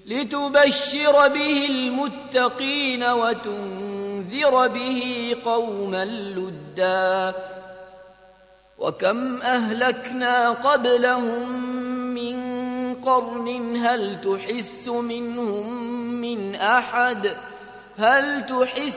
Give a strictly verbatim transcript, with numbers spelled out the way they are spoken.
لتبشر به المتقين وتنذر به قوما لدا وكم أهلكنا قبلهم من قرن هل تحس منهم من أحد هل تحس